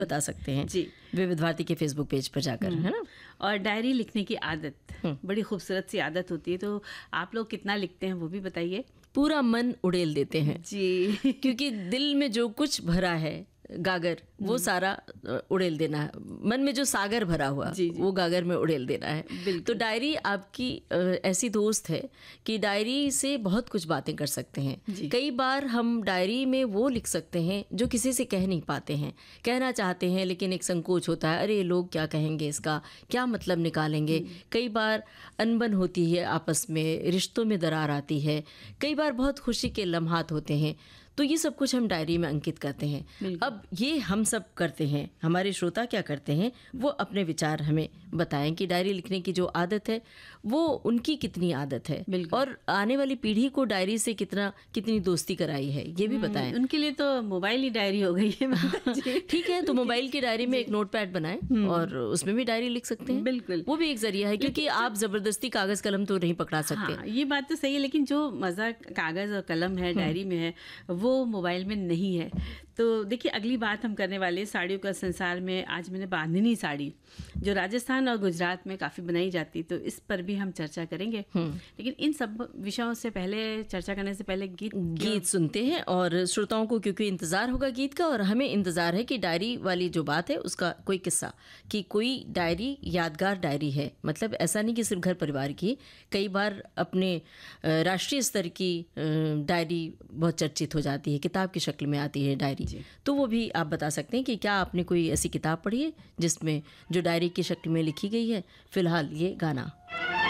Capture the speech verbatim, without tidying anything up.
बता सकते हैं जी। विविध भारती के फेसबुक पेज पर जाकर, है ना। और डायरी लिखने की आदत बड़ी खूबसूरत सी आदत होती है, तो आप लोग कितना लिखते हैं वो भी बताइए। पूरा मन उड़ेल देते हैं जी। क्योंकि दिल में जो कुछ भरा है गागर, वो सारा उड़ेल देना है। मन में जो सागर भरा हुआ, जी, जी। वो गागर में उड़ेल देना है। तो डायरी आपकी ऐसी दोस्त है कि डायरी से बहुत कुछ बातें कर सकते हैं। कई बार हम डायरी में वो लिख सकते हैं जो किसी से कह नहीं पाते हैं, कहना चाहते हैं लेकिन एक संकोच होता है, अरे लोग क्या कहेंगे, इसका क्या मतलब निकालेंगे। कई बार अनबन होती है आपस में, रिश्तों में दरार आती है, कई बार बहुत खुशी के लम्हात होते हैं, तो ये सब कुछ हम डायरी में अंकित करते हैं। अब ये हम सब करते हैं, हमारे श्रोता क्या करते हैं, वो अपने विचार हमें बताएं कि डायरी लिखने की जो आदत है वो उनकी कितनी आदत है, और आने वाली पीढ़ी को डायरी से कितना कितनी दोस्ती कराई है, ये भी बताएं। उनके लिए तो मोबाइल ही डायरी हो गई है। ठीक है, तो मोबाइल की डायरी में एक नोटपैड बनाएं और उसमें भी डायरी लिख सकते हैं। बिल्कुल, वो भी एक जरिया है, क्योंकि आप जबरदस्ती कागज कलम तो नहीं पकड़ा सकते। हाँ, ये बात तो सही है, लेकिन जो मजा कागज और कलम है डायरी में है वो मोबाइल में नहीं है। तो देखिए, अगली बात हम करने वाले साड़ियों का संसार में। आज मैंने बांधनी साड़ी जो राजस्थान और गुजरात में काफ़ी बनाई जाती, तो इस पर भी हम चर्चा करेंगे। लेकिन इन सब विषयों से पहले, चर्चा करने से पहले गीत गीत सुनते हैं। और श्रोताओं को क्योंकि इंतज़ार होगा गीत का, और हमें इंतज़ार है कि डायरी वाली जो बात है उसका कोई किस्सा, कि कोई डायरी यादगार डायरी है। मतलब ऐसा नहीं कि सिर्फ घर परिवार की, कई बार अपने राष्ट्रीय स्तर की डायरी बहुत चर्चित हो जाती है, किताब की शक्ल में आती है डायरी। तो वो भी आप बता सकते हैं कि क्या आपने कोई ऐसी किताब पढ़ी है जिसमें जो डायरी की शक्ल में लिखी गई है। फिलहाल ये गाना।